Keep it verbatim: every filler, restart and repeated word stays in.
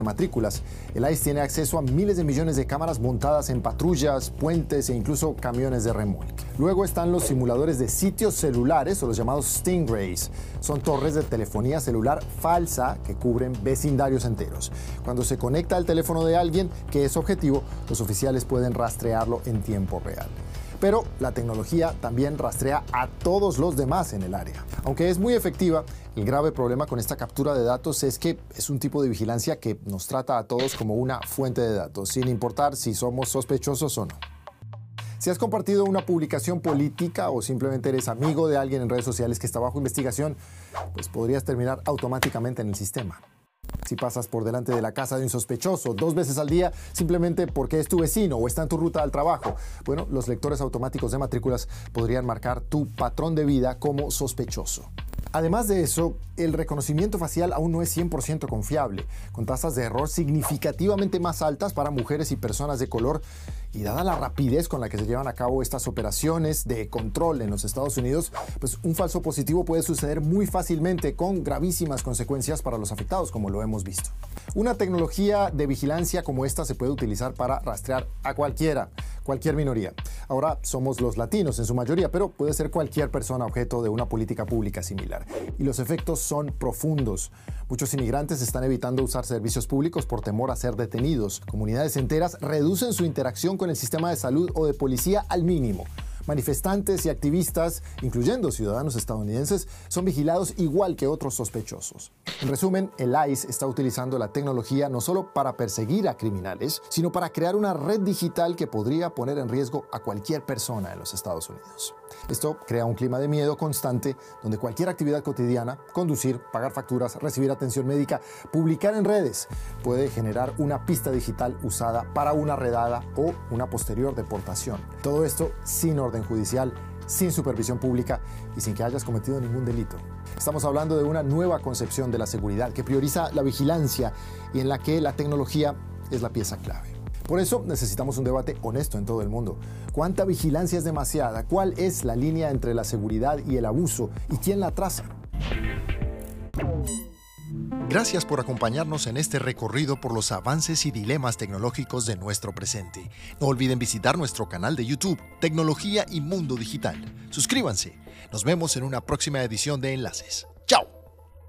matrículas. El I C E tiene acceso a miles de millones de cámaras montadas en patrullas, puentes e incluso camiones de remolque. Luego están los simuladores de sitios celulares o los llamados Stingrays. Son torres de telefonía celular falsa que cubren vecindarios enteros. Cuando se conecta al teléfono de alguien que es objetivo, los oficiales pueden rastrearlo en tiempo real. Pero la tecnología también rastrea a todos los demás en el área. Aunque es muy efectiva, el grave problema con esta captura de datos es que es un tipo de vigilancia que nos trata a todos como una fuente de datos, sin importar si somos sospechosos o no. Si has compartido una publicación política o simplemente eres amigo de alguien en redes sociales que está bajo investigación, pues podrías terminar automáticamente en el sistema. Si pasas por delante de la casa de un sospechoso dos veces al día simplemente porque es tu vecino o está en tu ruta al trabajo, bueno, los lectores automáticos de matrículas podrían marcar tu patrón de vida como sospechoso. Además de eso, el reconocimiento facial aún no es cien por ciento confiable, con tasas de error significativamente más altas para mujeres y personas de color, y dada la rapidez con la que se llevan a cabo estas operaciones de control en los Estados Unidos, pues un falso positivo puede suceder muy fácilmente con gravísimas consecuencias para los afectados, como lo hemos visto. Una tecnología de vigilancia como esta se puede utilizar para rastrear a cualquiera, cualquier minoría. Ahora somos los latinos en su mayoría, pero puede ser cualquier persona objeto de una política pública similar. Y los efectos son profundos. Muchos inmigrantes están evitando usar servicios públicos por temor a ser detenidos. Comunidades enteras reducen su interacción con el sistema de salud o de policía al mínimo. Manifestantes y activistas, incluyendo ciudadanos estadounidenses, son vigilados igual que otros sospechosos. En resumen, el I C E está utilizando la tecnología no solo para perseguir a criminales, sino para crear una red digital que podría poner en riesgo a cualquier persona en los Estados Unidos. Esto crea un clima de miedo constante donde cualquier actividad cotidiana, conducir, pagar facturas, recibir atención médica, publicar en redes, puede generar una pista digital usada para una redada o una posterior deportación. Todo esto sin orden judicial, sin supervisión pública y sin que hayas cometido ningún delito. Estamos hablando de una nueva concepción de la seguridad que prioriza la vigilancia y en la que la tecnología es la pieza clave. Por eso necesitamos un debate honesto en todo el mundo. ¿Cuánta vigilancia es demasiada? ¿Cuál es la línea entre la seguridad y el abuso? ¿Y quién la traza? Gracias por acompañarnos en este recorrido por los avances y dilemas tecnológicos de nuestro presente. No olviden visitar nuestro canal de YouTube, Tecnología y Mundo Digital. Suscríbanse. Nos vemos en una próxima edición de Enlaces. ¡Chao!